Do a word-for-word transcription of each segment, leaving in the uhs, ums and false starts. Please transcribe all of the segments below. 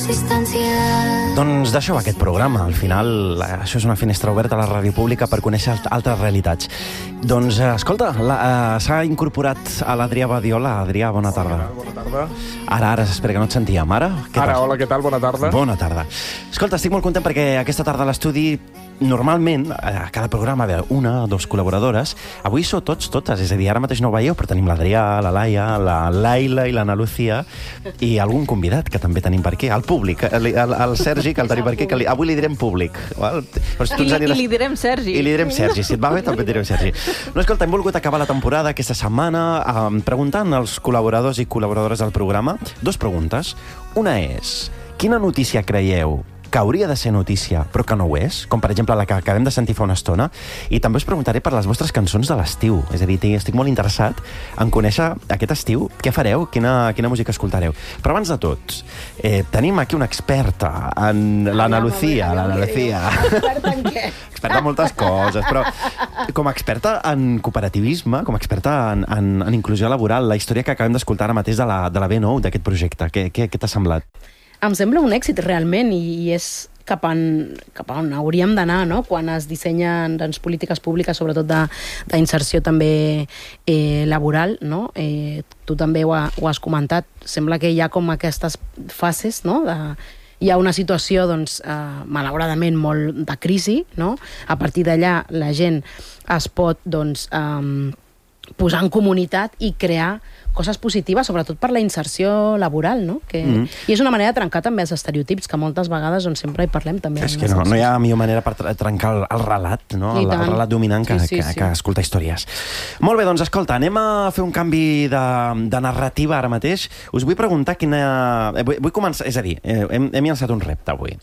subsistència. Doncs d'això va aquest programa. Al final, això és una finestra oberta a la ràdio pública per conèixer altres realitats. Doncs, escolta, uh, s'ha incorporat a l'Adrià Badiola. Adrià, bona tarda. Hola, bona tarda. Ara, ara, espera que no et sentíem. Ara, què Ara, tal? hola, què tal? Bona tarda. Bona tarda. Escolta, estic molt content perquè aquesta tarda a l'estudi, normalment, a cada programa ve una o dos col·laboradores. Avui sou tots, totes. És a dir, ara mateix no ho veieu, però tenim l'Adrià, la Laia, la Laila i l'Anna Lucía i algun convidat que també tenim per aquí. El públic, el, el, el Sergi, que el tenim per aquí, que li, avui li direm públic. Val? Però si tu I, ens li, aniràs... I li direm Sergi. I li direm Sergi. Si et va bé, també et direm Sergi. No, escolta, hem volgut acabar la temporada aquesta setmana eh, preguntant als col·laboradors i col·laboradores del programa dos preguntes. Una és, quina notícia creieu que hauria de ser notícia, però que no ho és, com per exemple la que acabem de sentir fa una estona, i també us preguntaré per les vostres cançons de l'estiu. És a dir, estic molt interessat en conèixer aquest estiu, què fareu, quina, quina música escoltareu. Però abans de tot, eh, tenim aquí una experta, en l'Anna Lucía. L'Anna Lucía. Experta en què? Experta en moltes coses, però com a experta en cooperativisme, com a experta en, en, en inclusió laboral, la història que acabem d'escoltar ara mateix de la, de la B nou, d'aquest projecte, què, què, què t'ha semblat? Em sembla un èxit realment i, i és cap on, cap on hauríem d'anar, no? Quan es dissenyen doncs, polítiques públiques, sobretot d'inserció també eh, laboral, no? Eh, tu també ho, ha, ho has comentat. Sembla que hi ha com aquestes fases, no? De, hi ha una situació, doncs, eh, malauradament, molt de crisi, no? A partir d'allà la gent es pot, doncs, eh, posar en comunitat i crear coses positives, sobretot per la inserció laboral, no? Que, mm. I és una manera de trencar també els estereotips, que moltes vegades doncs, sempre hi parlem també. És que no, no hi ha millor manera per trencar el, el relat, no? El, el relat dominant que, sí, sí, que, sí. que escoltar històries. Molt bé, doncs escolta, anem a fer un canvi de, de narrativa ara mateix. Us vull preguntar quina... Vull, vull començar, és a dir, hem, hem llançat un repte avui.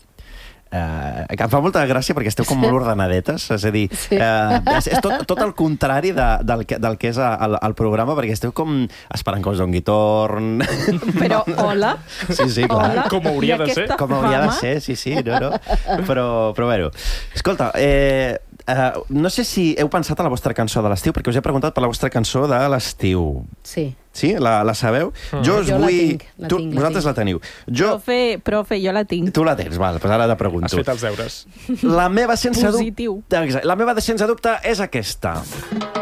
Uh, em fa molta gràcia perquè esteu com molt ordenadetes, és a dir, sí. uh, és, és tot, tot el contrari de, del, que, del que és el, el programa, perquè esteu com esperant que us doni torn. Però hola. Sí, sí, clar. Hola. Com hauria de ser. Com hauria de ser, sí, sí, no, no. Però, però bueno, escolta, eh, uh, no sé si heu pensat a la vostra cançó de l'estiu, perquè us he preguntat per la vostra cançó de l'estiu. Sí. Sí? La, la sabeu? Mm. Jo us jo vull... la tinc, la tu, tinc, vosaltres la, la teniu. Jo... Profe, profe, jo la tinc. Tu la tens, val, doncs ara te pregunto. Has fet els deures. La meva sense Positiu. dubte... La meva sense dubte és aquesta.